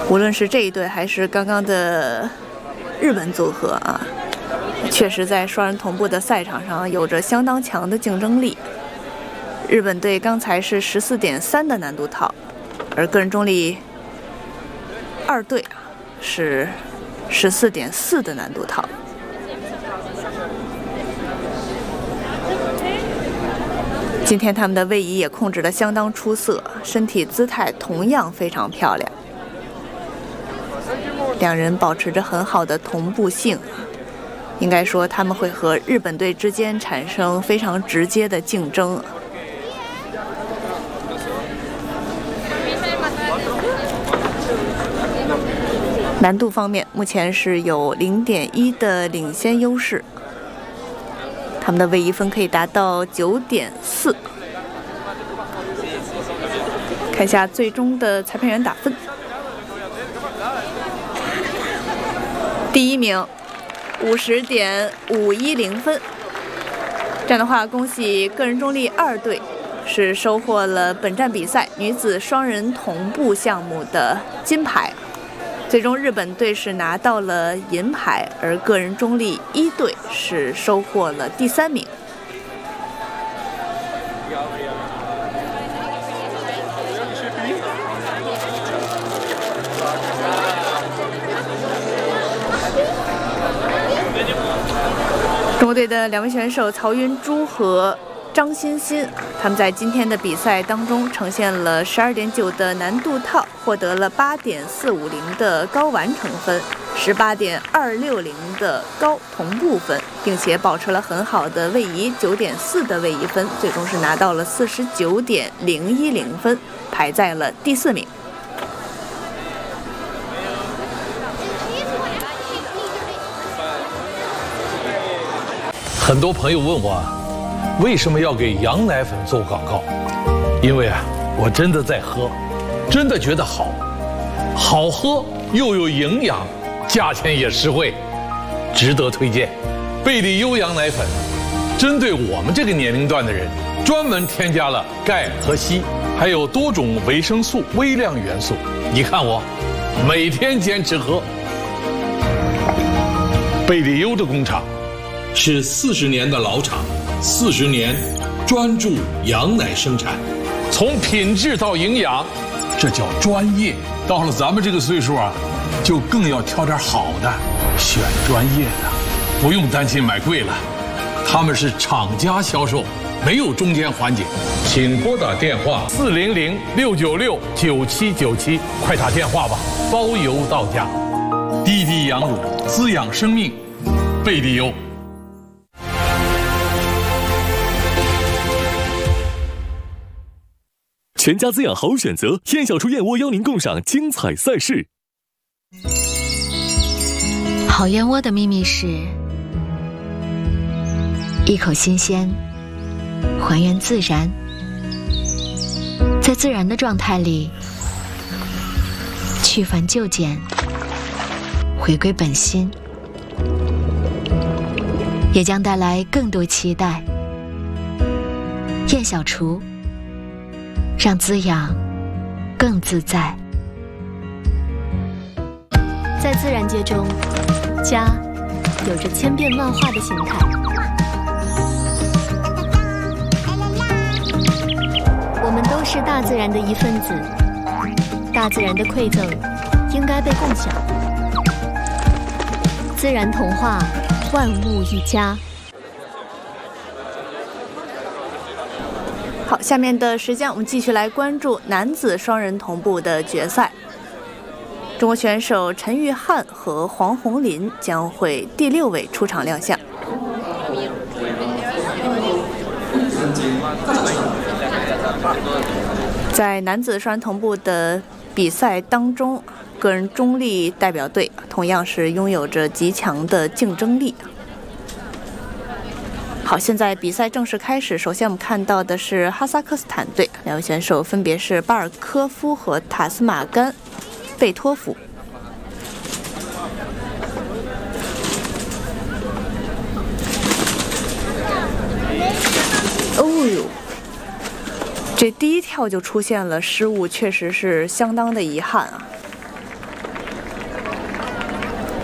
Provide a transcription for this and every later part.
无论是这一队还是刚刚的日本组合啊，确实在双人同步的赛场上有着相当强的竞争力。日本队刚才是14.3的难度套，而个人中立二队是14.4的难度套。今天他们的位移也控制得相当出色，身体姿态同样非常漂亮。两人保持着很好的同步性，应该说他们会和日本队之间产生非常直接的竞争。难度方面，目前是有0.1的领先优势，他们的位移分可以达到9.4。看一下最终的裁判员打分。第一名50.510分，这样的话，恭喜个人中立二队是收获了本站比赛女子双人同步项目的金牌。最终日本队是拿到了银牌，而个人中立一队是收获了第3名。中国队的2位选手曹云珠和张欣欣，他们在今天的比赛当中呈现了12.9的难度套，获得了8.450的高完成分，18.260的高同步分，并且保持了很好的位移9.4的位移分，最终是拿到了49.010分，排在了第4名。 很多朋友问我，为什么要给羊奶粉做广告？因为我真的在喝，真的觉得好喝又有营养，价钱也实惠，值得推荐。贝利优羊奶粉针对我们这个年龄段的人，专门添加了钙和硒，还有多种维生素、微量元素。你看我每天坚持喝。贝利优的工厂是40年的老厂，40年专注羊奶生产，从品质到营养，这叫专业。到了咱们这个岁数就更要挑点好的，选专业的，不用担心买贵了。他们是厂家销售，没有中间环节。请拨打电话400-696-9797，快打电话吧，包邮到家。滴滴羊乳，滋养生命，贝利优。 全家滋养好选择，燕小厨燕窝邀您共赏精彩赛事。 好燕窝的秘密是一口新鲜，还原自然，在自然的状态里去繁就简，回归本心，也将带来更多期待。燕小厨让滋养更自在。 在自然界中，家有着千变万化的形态。我们都是大自然的一份子，大自然的馈赠应该被共享。自然童话，万物一家。 好，下面的时间我们继续来关注男子双人同步的决赛。中国选手陈玉翰和黄宏林将会第6位出场亮相。在男子双人同步的比赛当中，个人中立代表队同样是拥有着极强的竞争力。好，现在比赛正式开始。首先我们看到的是哈萨克斯坦队，2位选手分别是巴尔科夫和塔斯马甘贝托夫。哦呦，这第一跳就出现了失误，确实是相当的遗憾啊。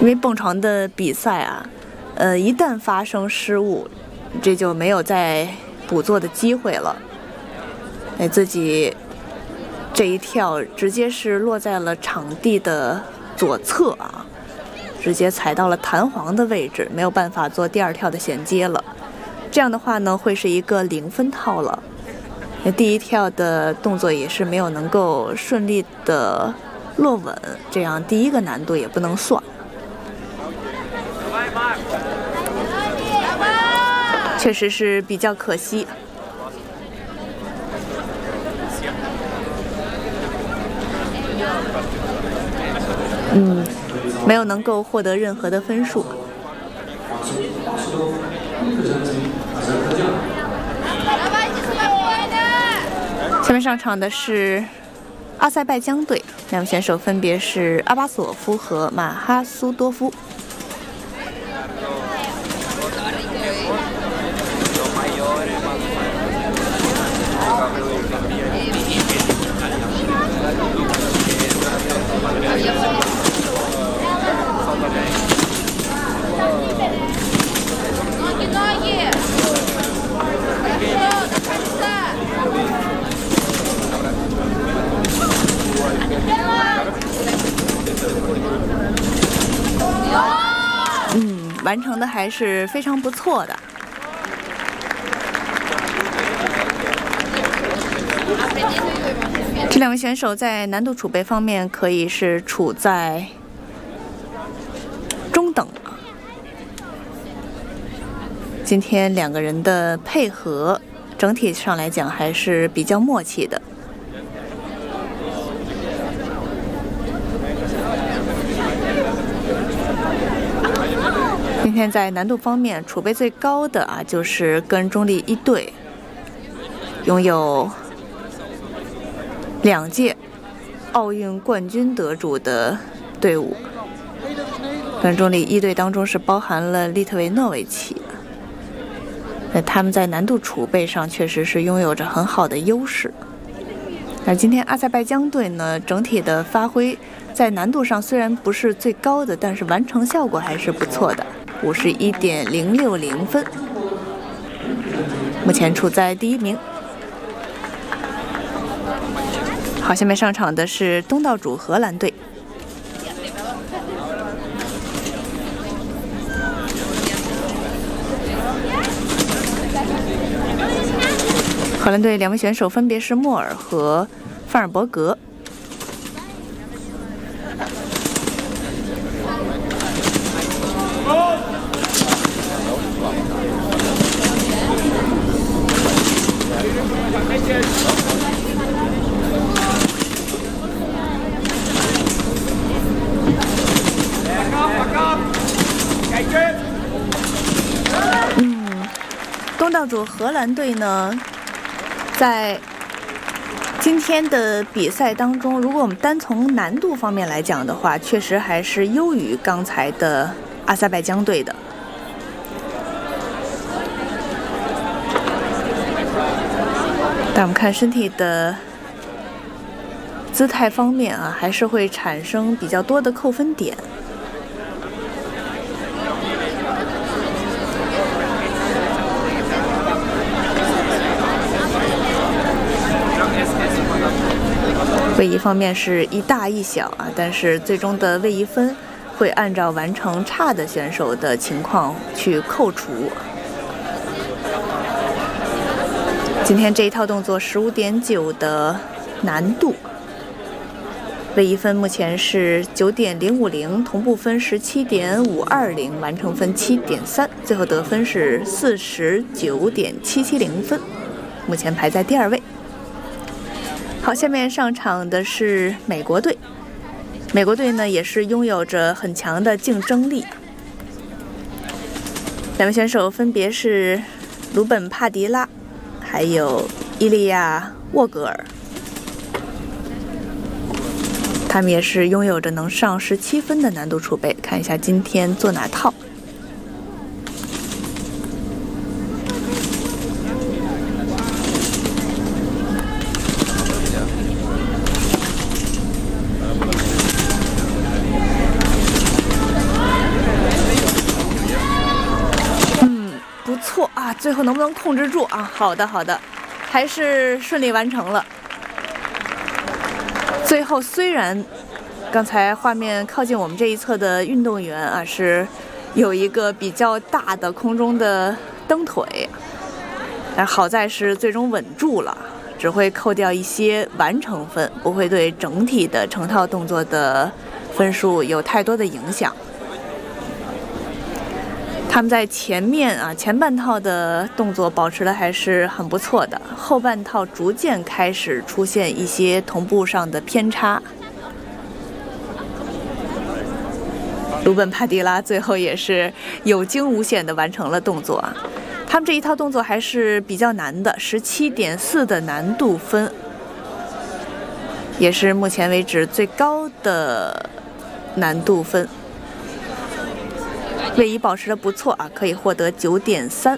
因为蹦床的比赛啊，一旦发生失误，这就没有再补做的机会了。自己这一跳直接是落在了场地的左侧啊，直接踩到了弹簧的位置，没有办法做第二跳的衔接了。这样的话呢，会是一个0分套了。第一跳的动作也是没有能够顺利的落稳，这样第一个难度也不能算。确实是比较可惜。没有能够获得任何的分数。下面上场的是阿塞拜疆队，两位选手分别是阿巴索夫和马哈苏多夫。完成的还是非常不错的。这两位选手在难度储备方面可以是处在中等。今天两个人的配合整体上来讲还是比较默契的。今天在难度方面储备最高的啊，就是跟中立一队拥有2届奥运冠军得主的队伍。跟中立一队当中是包含了利特维诺维奇，他们在难度储备上确实是拥有着很好的优势。而今天阿塞拜疆队呢，整体的发挥在难度上虽然不是最高的，但是完成效果还是不错的，51.060分，目前处在第1名。好，下面上场的是东道主荷兰队。荷兰队两位选手分别是莫尔和范尔伯格。东道主荷兰队呢，在今天的比赛当中，如果我们单从难度方面来讲的话，确实还是优于刚才的阿塞拜疆队的。但我们看身体的姿态方面啊，还是会产生比较多的扣分点。位移方面是一大一小啊，但是最终的位移分会按照完成差的选手的情况去扣除。今天这一套动作15.9的难度，位移分目前是9.050，同步分17.520，完成分7.3，最后得分是49.770分，目前排在第2位。好，下面上场的是美国队。美国队呢也是拥有着很强的竞争力。两位选手分别是鲁本·帕迪拉，还有伊利亚·沃格尔。他们也是拥有着能上17分的难度储备。看一下今天做哪套。 错啊，最后能不能控制住啊？好的，好的，还是顺利完成了。最后虽然刚才画面靠近我们这一侧的运动员啊是有一个比较大的空中的蹬腿，但好在是最终稳住了，只会扣掉一些完成分，不会对整体的成套动作的分数有太多的影响。他们在前半套的动作保持的还是很不错的，后半套逐渐开始出现一些同步上的偏差。鲁本·帕迪拉最后也是有惊无险地完成了动作啊。他们这一套动作还是比较难的，17.4的难度分，也是目前为止最高的难度分。位移保持的不错啊，可以获得9.3。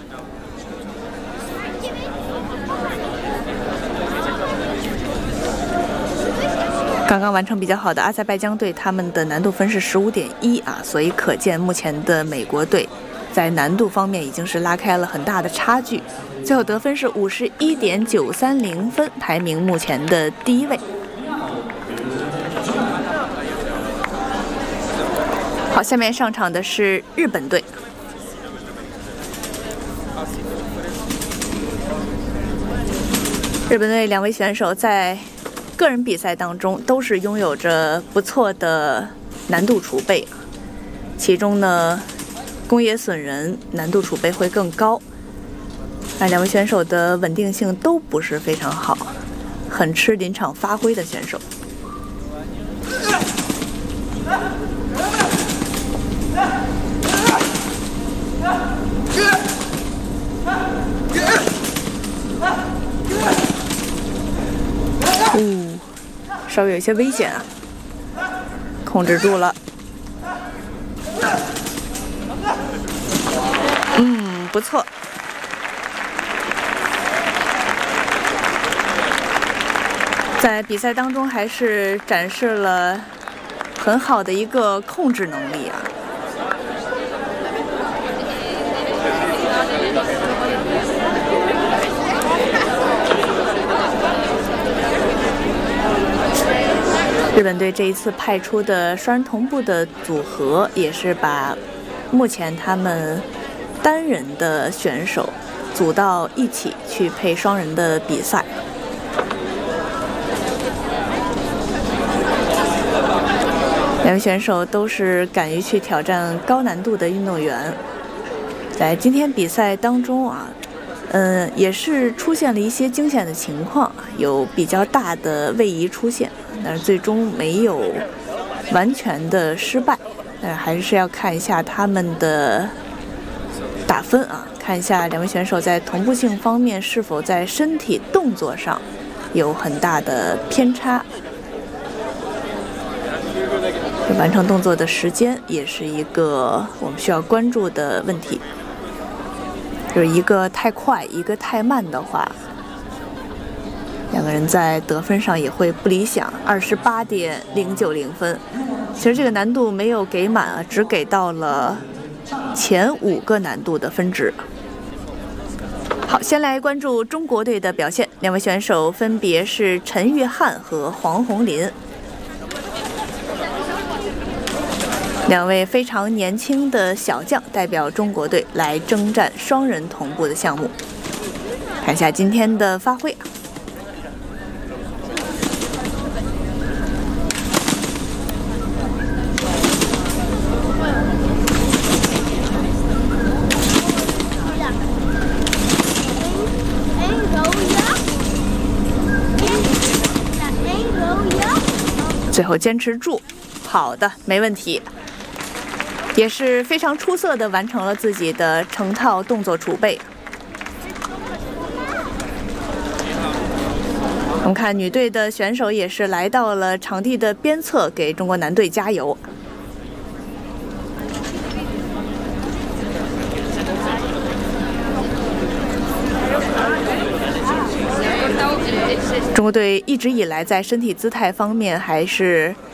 刚刚完成比较好的阿塞拜疆队，他们的难度分是15.1啊，所以可见目前的美国队在难度方面已经是拉开了很大的差距。最后得分是51.930分，排名目前的第1位。好，下面上场的是日本队。日本队2位选手在个人比赛当中都是拥有着不错的难度储备，其中呢，宫野隼人难度储备会更高。那2位选手的稳定性都不是非常好，很吃临场发挥的选手。稍微有些危险啊，控制住了。不错。在比赛当中还是展示了很好的一个控制能力啊。日本队这一次派出的双人同步的组合，也是把目前他们单人的选手组到一起去配双人的比赛。2位选手都是敢于去挑战高难度的运动员，在今天比赛当中啊，也是出现了一些惊险的情况，有比较大的位移出现，但是最终没有完全的失败。但是还是要看一下他们的打分啊，看一下2位选手在同步性方面是否在身体动作上有很大的偏差。完成动作的时间也是一个我们需要关注的问题，就是一个太快，一个太慢的话，2个人在得分上也会不理想。28.090分，其实这个难度没有给满啊，只给到了前5个难度的分值。好，先来关注中国队的表现，2位选手分别是陈玉翰和黄宏林。2位非常年轻的小将代表中国队来征战双人同步的项目，看一下今天的发挥。最后坚持住，好的，没问题。也是非常出色的完成了自己的成套动作储备。我们看女队的选手也是来到了场地的边侧，给中国男队加油。中国队一直以来在身体姿态方面还是